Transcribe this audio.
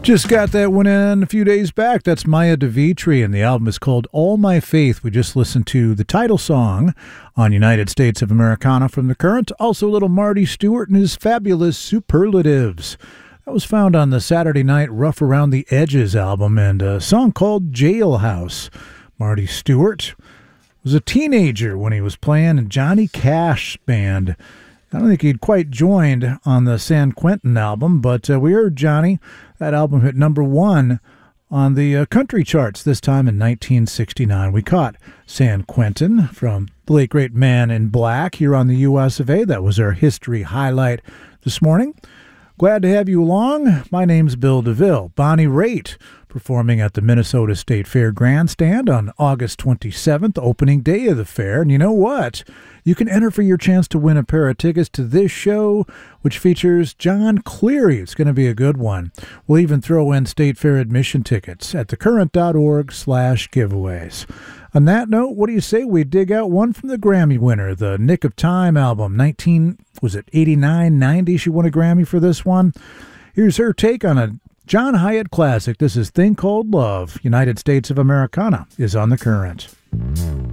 Just got that one in a few days back. That's Maya DeVitri, and the album is called All My Faith. We just listened to the title song on United States of Americana from The Current. Also, a little Marty Stewart and his fabulous Superlatives. That was found on the Saturday Night Rough Around the Edges album, and a song called Jailhouse. Marty Stewart was a teenager when he was playing in Johnny Cash's band. I don't think he'd quite joined on the San Quentin album, but we heard Johnny. That album hit number one on the country charts, this time in 1969. We caught San Quentin from the late great Man in Black here on the US of A. That was our history highlight this morning. Glad to have you along. My name's Bill DeVille. Bonnie Raitt performing at the Minnesota State Fair Grandstand on August 27th, opening day of the fair. And you know what? You can enter for your chance to win a pair of tickets to this show, which features John Cleary. It's going to be a good one. We'll even throw in State Fair admission tickets at thecurrent.org/giveaways. On that note, what do you say we dig out one from the Grammy winner, the Nick of Time album, 89, 90? She won a Grammy for this one. Here's her take on a John Hiatt classic. This is Thing Called Love. United States of Americana is on The Current.